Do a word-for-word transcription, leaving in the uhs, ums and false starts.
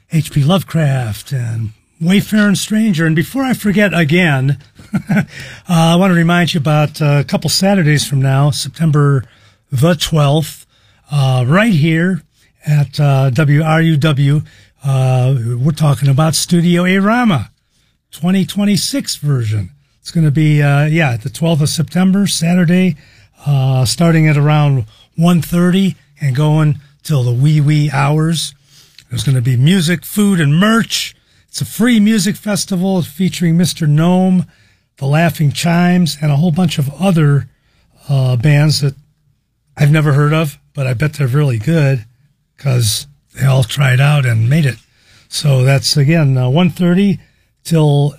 H P Lovecraft and Wayfaring Stranger. And before I forget again, uh, I want to remind you about uh, a couple Saturdays from now, September the twelfth, uh, right here at uh, W R U W. Uh, we're talking about Studio A-Rama, twenty twenty-six version. It's going to be, uh, yeah, the twelfth of September, Saturday, uh, starting at around one thirty and going till the wee, wee hours. There's going to be music, food, and merch. It's a free music festival featuring Mister Gnome, the Laughing Chimes, and a whole bunch of other uh, bands that I've never heard of, but I bet they're really good because they all tried out and made it. So that's, again, uh, one thirty till